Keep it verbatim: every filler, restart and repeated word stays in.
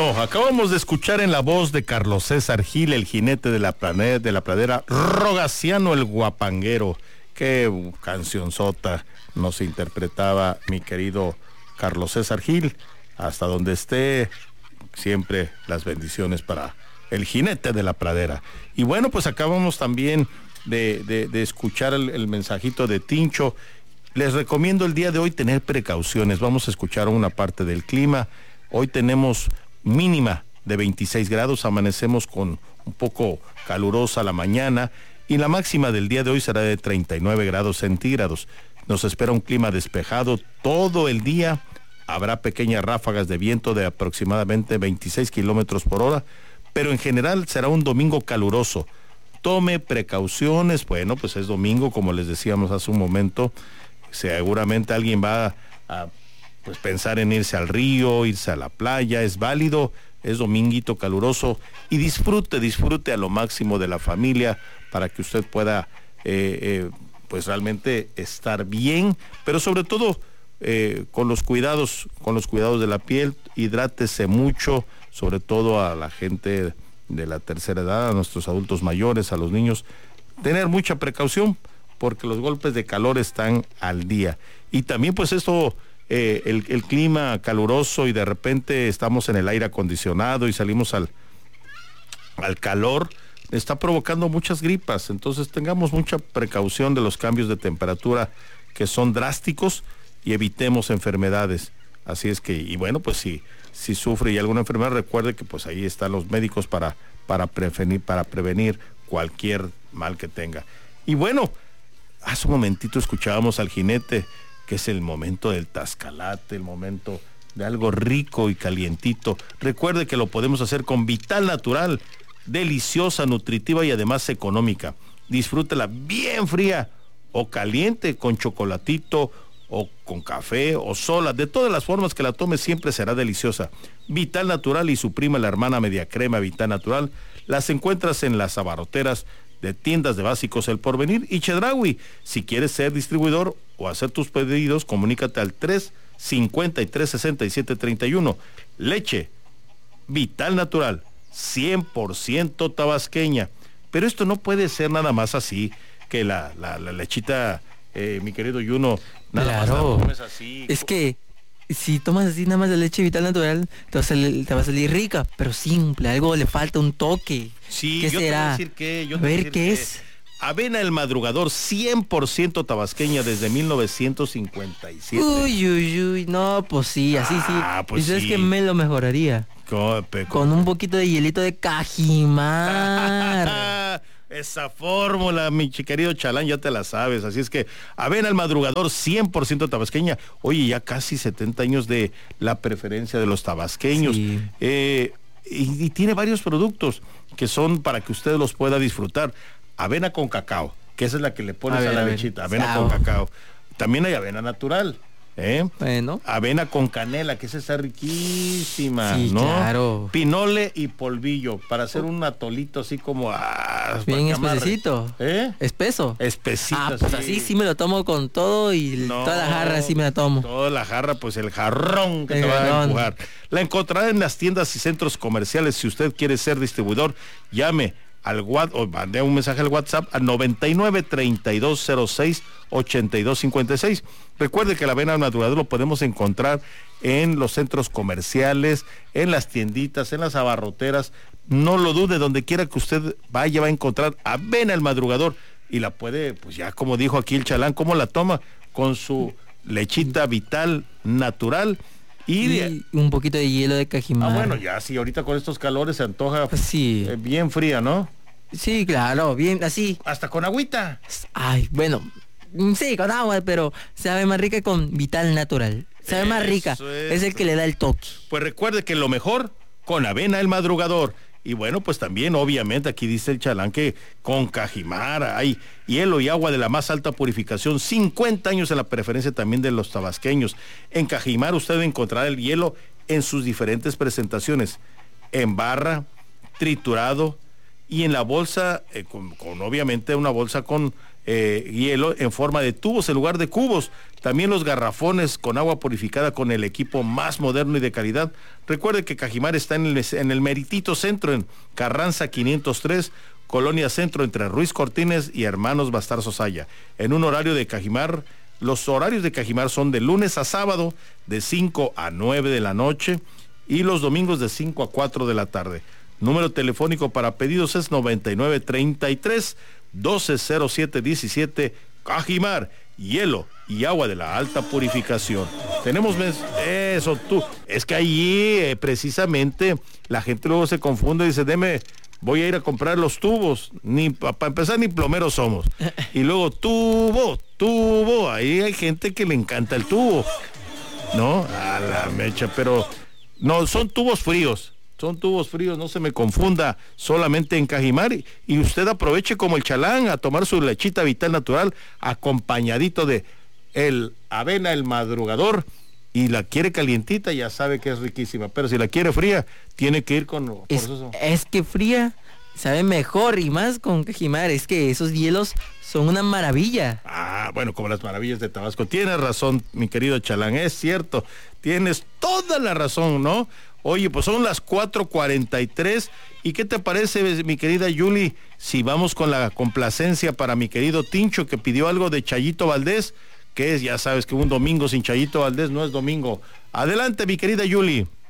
Bueno, acabamos de escuchar en la voz de Carlos César Gil, el jinete de la, plane- de la pradera, Rogaciano el Guapanguero. Qué cancionzota nos interpretaba mi querido Carlos César Gil. Hasta donde esté, siempre las bendiciones para el jinete de la pradera. Y bueno, pues acabamos también de, de, de escuchar el, el mensajito de Tincho. Les recomiendo el día de hoy tener precauciones. Vamos a escuchar una parte del clima. Hoy tenemos mínima de veintiséis grados, amanecemos con un poco calurosa la mañana y la máxima del día de hoy será de treinta y nueve grados centígrados. Nos espera un clima despejado todo el día. Habrá pequeñas ráfagas de viento de aproximadamente veintiséis kilómetros por hora, pero en general será un domingo caluroso. Tome precauciones. Bueno, pues es domingo, como les decíamos hace un momento. Seguramente alguien va a pues pensar en irse al río, irse a la playa, es válido, es dominguito caluroso y disfrute, disfrute a lo máximo de la familia para que usted pueda eh, eh, pues realmente estar bien, pero sobre todo eh, con los cuidados, con los cuidados de la piel, hidrátese mucho, sobre todo a la gente de la tercera edad, a nuestros adultos mayores, a los niños, tener mucha precaución porque los golpes de calor están al día. Y también pues esto... Eh, el, el clima caluroso y de repente estamos en el aire acondicionado y salimos al, al calor, está provocando muchas gripas. Entonces tengamos mucha precaución de los cambios de temperatura que son drásticos y evitemos enfermedades. Así es que, y bueno, pues si, si sufre y alguna enfermedad, recuerde que pues ahí están los médicos para, para prevenir, para prevenir cualquier mal que tenga. Y bueno, hace un momentito escuchábamos al jinete, que es el momento del tascalate, el momento de algo rico y calientito. Recuerde que lo podemos hacer con Vital Natural, deliciosa, nutritiva y además económica. Disfrútela bien fría o caliente con chocolatito o con café o sola. De todas las formas que la tome siempre será deliciosa. Vital Natural y su prima la hermana media crema Vital Natural las encuentras en las abarroteras de tiendas de básicos El Porvenir y Chedraui. Si quieres ser distribuidor o hacer tus pedidos, comunícate al tres cincuenta y tres sesenta y siete treinta y uno. Leche Vital Natural, cien por ciento tabasqueña. Pero esto no puede ser nada más así, que la, la, la lechita, eh, mi querido Yuno, nada claro. más la comes así. Es que si tomas así nada más la leche Vital Natural, te va a salir, te va a salir rica, pero simple, algo le falta, un toque. Sí, ¿Qué yo será? te voy a decir que, yo a te voy ver decir qué que es. Avena El Madrugador, cien por ciento tabasqueña desde mil novecientos cincuenta y siete. Uy, uy, uy, no, pues sí, así sí. Ah, pues ¿Y sabes sí. que me lo mejoraría? Cope, Con un poquito de hielito de cajimar. Esa fórmula, mi querido Chalán, ya te la sabes. Así es que Avena El Madrugador, cien por ciento tabasqueña. Oye, ya casi setenta años de la preferencia de los tabasqueños. Sí. Eh, y, y tiene varios productos que son para que usted los pueda disfrutar. Avena con cacao, que esa es la que le pones A a, ver, la a ver. lechita. Avena Sao. con cacao. También hay avena natural. ¿Eh? Bueno. Avena con canela, que esa está riquísima, Sí, ¿no? claro. Pinole y polvillo, para hacer un atolito así como... Ah, Bien para que amarre. espesecito. ¿Eh? Espeso. Espesito. Ah, pues así sí me lo tomo con todo y No, toda la jarra sí me la tomo. Toda la jarra, pues el jarrón que El te va a jarrón. empujar. La encontrará en las tiendas y centros comerciales. Si usted quiere ser distribuidor, llame al WhatsApp o mande un mensaje al WhatsApp al noventa y nueve, treinta y dos cero seis, ochenta y dos cincuenta y seis. Recuerde que la avena natural lo podemos encontrar en los centros comerciales, en las tienditas, en las abarroteras. No lo dude, donde quiera que usted vaya va a encontrar Avena El Madrugador y la puede, pues ya como dijo aquí el Chalán, ¿cómo la toma? Con su lechita Vital Natural. Y, Y un poquito de hielo de cajimar. ah, bueno, ya sí, ahorita con estos calores se antoja Pues sí. eh, bien fría, ¿no? Sí, claro, bien, así. Hasta con agüita. Ay, bueno, mm, sí, con agua, pero sabe más rica con Vital Natural. Sabe más rica. Eso Es. es. el que le da el toque. Pues recuerde que lo mejor con Avena El Madrugador. Y bueno, pues también, obviamente, aquí dice el Chalán que con cajimara hay hielo y agua de la más alta purificación. cincuenta años en la preferencia también de los tabasqueños. En Cajimar usted encontrará el hielo en sus diferentes presentaciones. En barra, triturado y en la bolsa, eh, con, con obviamente una bolsa con eh, hielo en forma de tubos en lugar de cubos. También los garrafones con agua purificada con el equipo más moderno y de calidad. Recuerde que Cajimar está en el, en el meritito centro, en Carranza quinientos tres, Colonia Centro, entre Ruiz Cortines y Hermanos Bastar Sosaya. En un horario de Cajimar, los horarios de Cajimar son de lunes a sábado, de cinco a nueve de la noche, y los domingos de cinco a cuatro de la tarde. Número telefónico para pedidos es noventa y nueve treinta y tres, doce cero siete diecisiete. Cajimar, hielo y agua de la alta purificación. Tenemos mes, eso tú, es que allí eh, precisamente la gente luego se confunde y dice, deme, voy a ir a comprar los tubos, ni para empezar ni plomeros somos. Y luego tubo, tubo, ahí hay gente que le encanta el tubo, ¿no? A la mecha, pero no, son tubos fríos. Son tubos fríos, no se me confunda, solamente en Cajimar, y, y usted aproveche como el Chalán a tomar su lechita vital natural acompañadito de el avena, el madrugador, y la quiere calientita, ya sabe que es riquísima, pero si la quiere fría, tiene que ir con... Es, es que fría sabe mejor, y más con Cajimar, es que esos hielos son una maravilla. Ah, bueno, como las maravillas de Tabasco. Tienes razón, mi querido Chalán, es cierto, tienes toda la razón, ¿no? Oye, pues son las cuatro cuarenta y tres, ¿y qué te parece, mi querida Yuli, si vamos con la complacencia para mi querido Tincho, que pidió algo de Chayito Valdés, que es, ya sabes que un domingo sin Chayito Valdés no es domingo. Adelante, mi querida Yuli.